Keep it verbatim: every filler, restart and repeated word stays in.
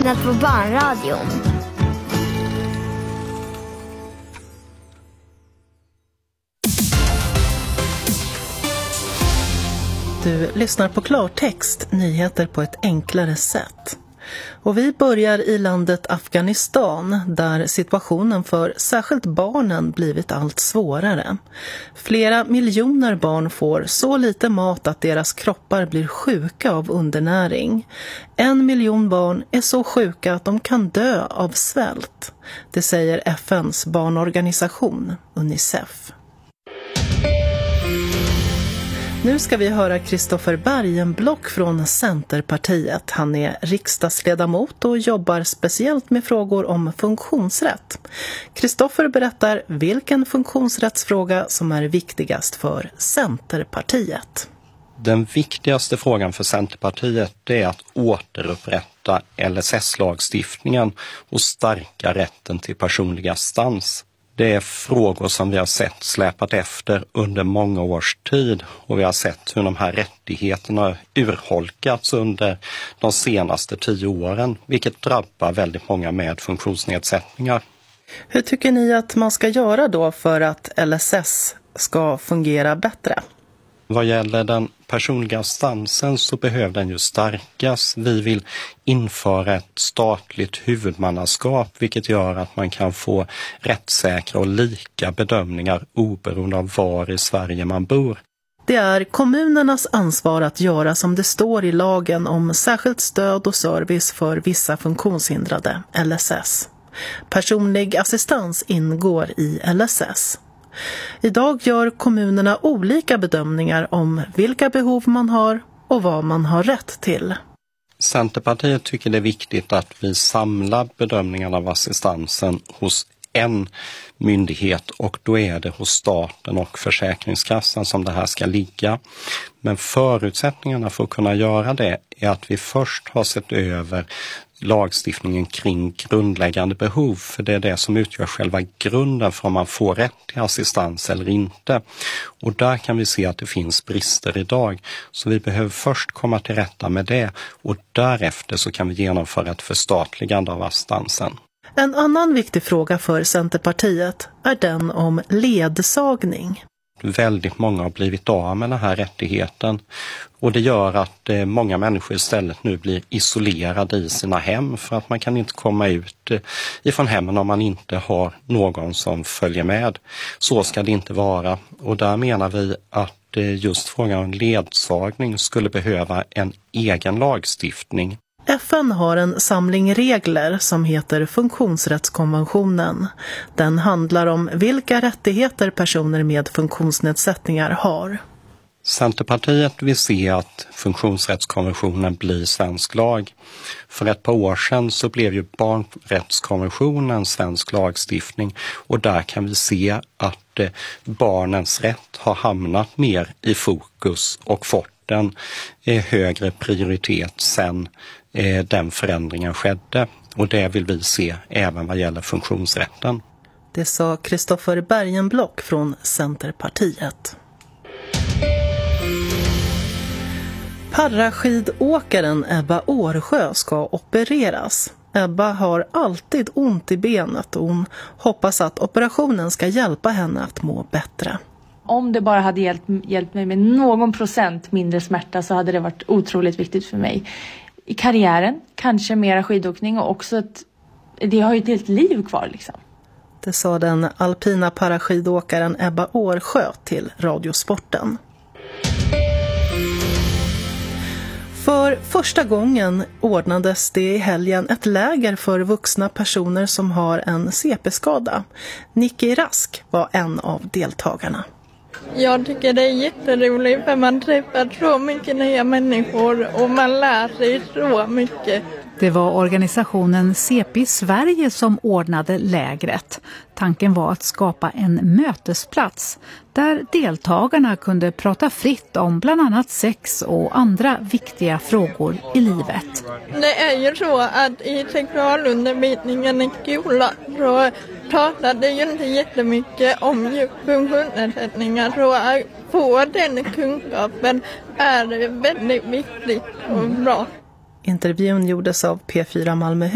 lyssnat på Barnradion. Du lyssnar på Klartext, nyheter på ett enklare sätt. Och vi börjar i landet Afghanistan, där situationen för särskilt barnen blivit allt svårare. Flera miljoner barn får så lite mat att deras kroppar blir sjuka av undernäring. En miljon barn är så sjuka att de kan dö av svält. Det säger F N:s barnorganisation Unicef. Nu ska vi höra Kristoffer Bergenblock från Centerpartiet. Han är riksdagsledamot och jobbar speciellt med frågor om funktionsrätt. Kristoffer berättar vilken funktionsrättsfråga som är viktigast för Centerpartiet. Den viktigaste frågan för Centerpartiet är att återupprätta L S S-lagstiftningen och stärka rätten till personlig assistans. Det är frågor som vi har sett släpat efter under många års tid och vi har sett hur de här rättigheterna urholkats under de senaste tio åren, vilket drabbar väldigt många med funktionsnedsättningar. Hur tycker ni att man ska göra då för att L S S ska fungera bättre? Vad gäller den personliga assistansen så behöver den ju stärkas. Vi vill införa ett statligt huvudmannaskap, vilket gör att man kan få rättssäkra och lika bedömningar oberoende av var i Sverige man bor. Det är kommunernas ansvar att göra som det står i lagen om särskilt stöd och service för vissa funktionshindrade, L S S. Personlig assistans ingår i L S S. Idag gör kommunerna olika bedömningar om vilka behov man har och vad man har rätt till. Centerpartiet tycker det är viktigt att vi samlar bedömningarna av assistansen hos en myndighet och då är det hos staten och Försäkringskassan som det här ska ligga. Men förutsättningarna för att kunna göra det är att vi först har sett över lagstiftningen kring grundläggande behov, för det är det som utgör själva grunden för om man får rätt till assistans eller inte. Och där kan vi se att det finns brister idag. Så vi behöver först komma till rätta med det och därefter så kan vi genomföra ett förstatligande av assistansen. En annan viktig fråga för Centerpartiet är den om ledsagning. Väldigt många har blivit av med den här rättigheten och det gör att eh, många människor istället nu blir isolerade i sina hem för att man kan inte komma ut eh, ifrån hemmen om man inte har någon som följer med. Så ska det inte vara och där menar vi att eh, just frågan om ledsagning skulle behöva en egen lagstiftning. F N har en samling regler som heter Funktionsrättskonventionen. Den handlar om vilka rättigheter personer med funktionsnedsättningar har. Centerpartiet vill se att funktionsrättskonventionen blir svensk lag. För ett par år sedan så blev ju barnrättskonventionen svensk lagstiftning och där kan vi se att eh, barnens rätt har hamnat mer i fokus och fått en eh, högre prioritet sedan eh, den förändringen skedde. Och det vill vi se även vad gäller funktionsrätten. Det sa Kristoffer Bergenblock från Centerpartiet. Paraskidåkaren Ebba Årsjö ska opereras. Ebba har alltid ont i benet och hon hoppas att operationen ska hjälpa henne att må bättre. Om det bara hade hjälpt, hjälpt mig med någon procent mindre smärta så hade det varit otroligt viktigt för mig. I karriären, kanske mera skidåkning och också att det har ju ett helt liv kvar liksom. Det sa den alpina paraskidåkaren Ebba Årsjö till Radiosporten. För första gången ordnades det i helgen ett läger för vuxna personer som har en C P-skada. Nicky Rask var en av deltagarna. Jag tycker det är jätteroligt för man träffar så mycket nya människor och man lär sig så mycket. Det var organisationen C P Sverige som ordnade lägret. Tanken var att skapa en mötesplats där deltagarna kunde prata fritt om bland annat sex och andra viktiga frågor i livet. Det är ju så att i sexualundervisningen i skolan så pratar det ju inte jättemycket om funktionsnedsättningar, så att få den kunskapen är väldigt viktigt och bra. Intervjun gjordes av P fyra Malmö.